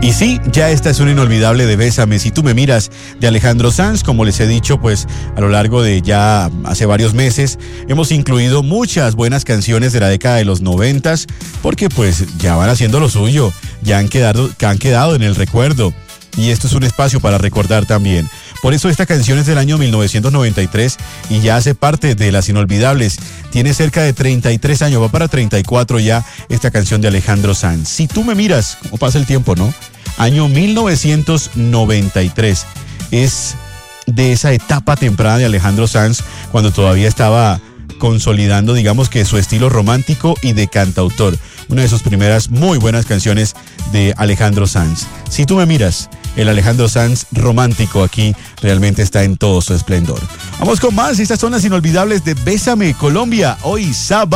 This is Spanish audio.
Y sí, ya esta es una inolvidable de Bésame, si tú me miras, de Alejandro Sanz. Como les he dicho, pues a lo largo de ya hace varios meses hemos incluido muchas buenas canciones de la década de los 90s, porque pues ya van haciendo lo suyo, ya han quedado en el recuerdo. Y esto es un espacio para recordar también. Por eso esta canción es del año 1993 y ya hace parte de las inolvidables. Tiene cerca de 33 años, va para 34 ya esta canción de Alejandro Sanz. Si tú me miras, ¿cómo pasa el tiempo, no? Año 1993. Es de esa etapa temprana de Alejandro Sanz, cuando todavía estaba consolidando, digamos que su estilo romántico y de cantautor. Una de sus primeras muy buenas canciones de Alejandro Sanz. Si tú me miras, el Alejandro Sanz romántico aquí realmente está en todo su esplendor. Vamos con más, estas son las inolvidables de Bésame Colombia, hoy sábado.